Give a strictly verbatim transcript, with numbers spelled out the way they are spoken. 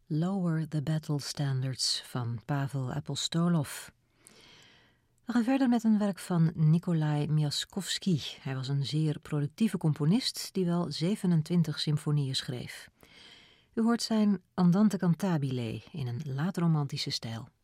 Lower the Battle Standards van Pavel Apostolov. We gaan verder met een werk van Nikolai Miaskovsky. Hij was een zeer productieve componist die wel zevenentwintig symfonieën schreef. U hoort zijn Andante cantabile in een laatromantische stijl.